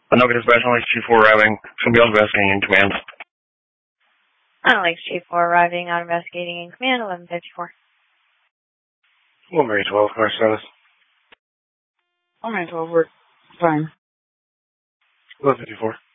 No, because Bass Alex Chief 4 arriving. Somebody else investigating in command. Alex Chief 4 arriving out investigating in command, 1154. 1 Mary 12, car status. 1 Mary 12, we're fine. 1154.